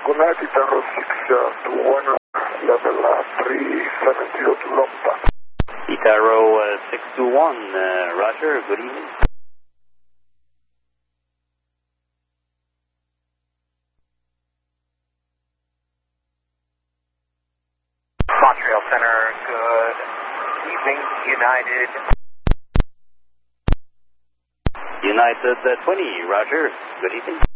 United Arrow 621, level 370 to Lompa. Itaro 621, roger, good evening. Montreal Center, good evening, United. United 20, roger, good evening.